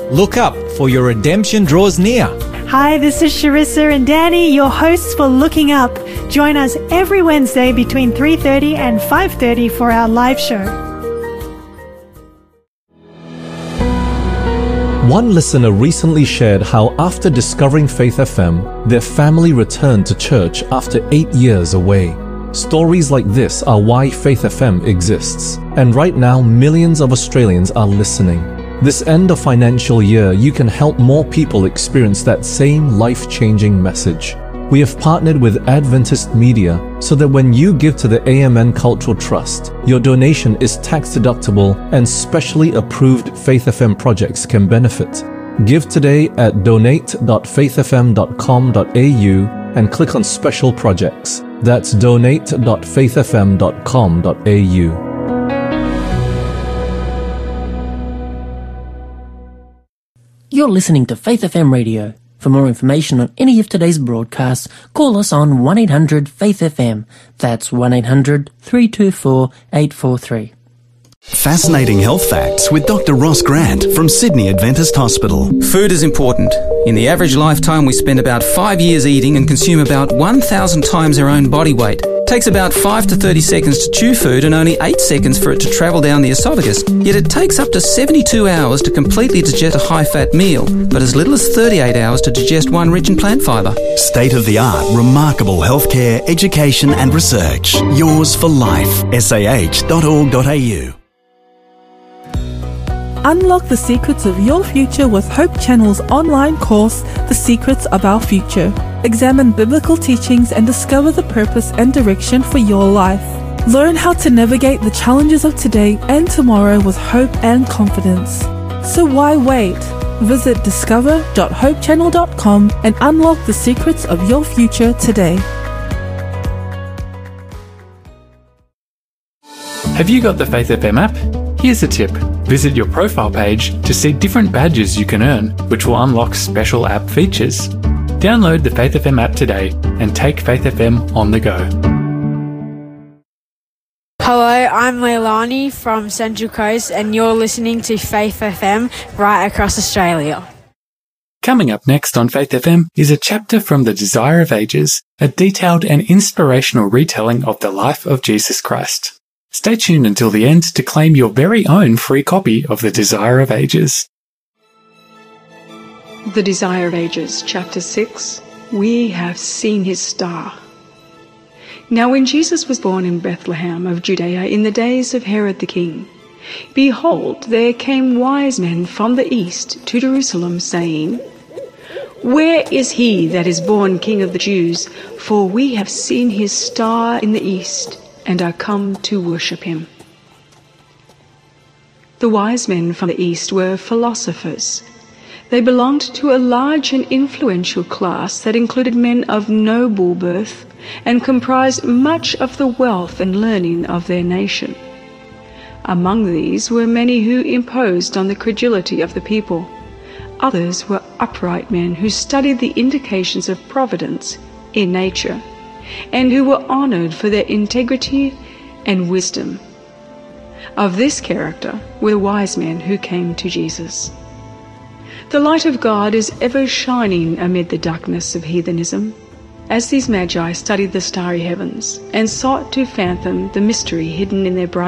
Look up, for your redemption draws near. Hi, this is Sharissa and Danny, your hosts for Looking Up. Join us every Wednesday between 3:30 and 5:30 for our live show. One listener recently shared how after discovering Faith FM, their family returned to church after 8 years away. Stories like this are why Faith FM exists, and right now millions of Australians are listening. This end of financial year, you can help more people experience that same life-changing message. We have partnered with Adventist Media so that when you give to the AMN Cultural Trust, your donation is tax-deductible and specially approved Faith FM projects can benefit. Give today at donate.faithfm.com.au and click on Special Projects. That's donate.faithfm.com.au. You're listening to Faith FM Radio. For more information on any of today's broadcasts, call us on 1-800-FAITH-FM. That's 1-800-324-843. Fascinating health facts with Dr. Ross Grant from Sydney Adventist Hospital. Food is important. In the average lifetime, we spend about 5 years eating and consume about 1,000 times our own body weight. It takes about 5 to 30 seconds to chew food and only 8 seconds for it to travel down the esophagus. Yet it takes up to 72 hours to completely digest a high-fat meal, but as little as 38 hours to digest one rich in plant fibre. State-of-the-art, remarkable healthcare, education and research. Yours for life. sah.org.au. Unlock the secrets of your future with Hope Channel's online course, The Secrets of Our Future. Examine biblical teachings and discover the purpose and direction for your life. Learn how to navigate the challenges of today and tomorrow with hope and confidence. So why wait? Visit discover.hopechannel.com and unlock the secrets of your future today. Have you got the Faith FM app? Here's a tip. Visit your profile page to see different badges you can earn, which will unlock special app features. Download the Faith FM app today and take Faith FM on the go. Hello, I'm Leilani from Central Coast and you're listening to Faith FM right across Australia. Coming up next on Faith FM is a chapter from The Desire of Ages, a detailed and inspirational retelling of the life of Jesus Christ. Stay tuned until the end to claim your very own free copy of The Desire of Ages. The Desire of Ages, Chapter 6, We Have Seen His Star. Now when Jesus was born in Bethlehem of Judea in the days of Herod the king, behold, there came wise men from the east to Jerusalem, saying, Where is he that is born King of the Jews? For we have seen his star in the east, and are come to worship him. The wise men from the east were philosophers. They belonged to a large and influential class that included men of noble birth and comprised much of the wealth and learning of their nation. Among these were many who imposed on the credulity of the people. Others were upright men who studied the indications of providence in nature, and who were honored for their integrity and wisdom. Of this character were the wise men who came to Jesus. The light of God is ever shining amid the darkness of heathenism. As these magi studied the starry heavens and sought to fathom the mystery hidden in their bright